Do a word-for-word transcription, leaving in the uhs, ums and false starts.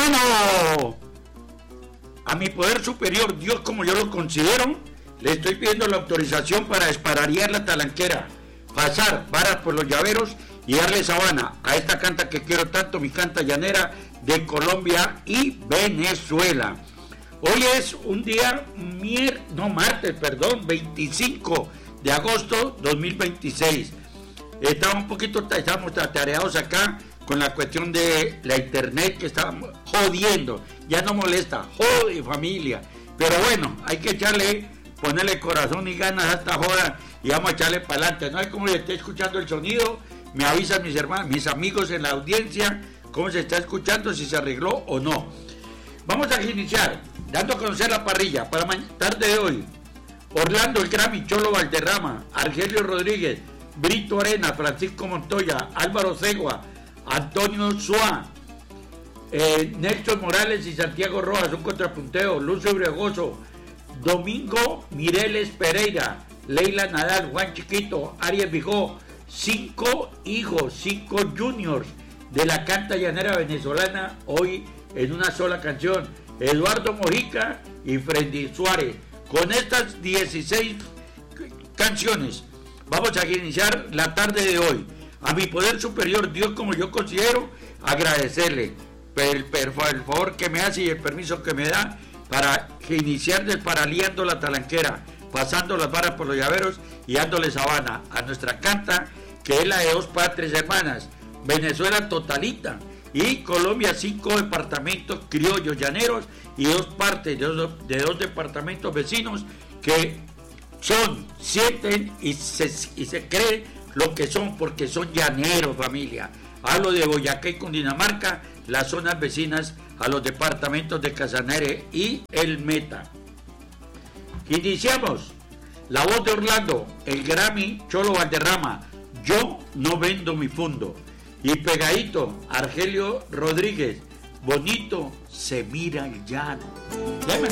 Bueno, a mi poder superior, Dios como yo lo considero, le estoy pidiendo la autorización para desparariar la talanquera, pasar varas por los llaveros y darle sabana a esta canta que quiero tanto, mi canta llanera de Colombia y Venezuela. Hoy es un día, mier... no martes, perdón, veinticinco de agosto dos mil veintiséis. Estamos un poquito, estamos atareados acá con la cuestión de la internet que estamos jodiendo, ya no molesta, jode familia, pero bueno, hay que echarle, ponerle corazón y ganas a esta joda y vamos a echarle para adelante. No es como le esté escuchando el sonido, me avisan mis hermanos, mis amigos en la audiencia, cómo se está escuchando, si se arregló o no. Vamos a iniciar dando a conocer la parrilla para la tarde de hoy. Orlando El Grammy, Cholo Valderrama, Argelio Rodríguez, Brito Arena, Francisco Montoya, Álvaro Segua, Antonio Suá, eh, Nelson Morales y Santiago Rojas, un contrapunteo, Lucio Briogoso, Domingo Mireles Pereira, Leila Nadal, Juan Chiquito, Ariel Bijó, cinco hijos, cinco juniors de la canta llanera venezolana, hoy en una sola canción, Eduardo Mojica y Freddy Suárez. Con estas dieciséis canciones vamos a iniciar la tarde de hoy. A mi poder superior, Dios como yo considero, agradecerle el, el favor que me hace y el permiso que me da para iniciar desparaliando la talanquera, pasando las varas por los llaveros y dándole sabana a nuestra canta, que es la de dos patrias hermanas, Venezuela totalita y Colombia, cinco departamentos criollos llaneros y dos partes de dos, de dos departamentos vecinos que son, sienten y se, y se cree lo que son porque son llaneros, familia. Hablo de Boyacá y Cundinamarca, las zonas vecinas a los departamentos de Casanare y El Meta. Iniciamos. La voz de Orlando, el Grammy, Cholo Valderrama, Yo no vendo mi fundo. Y pegadito, Argelio Rodríguez, bonito se mira el llano.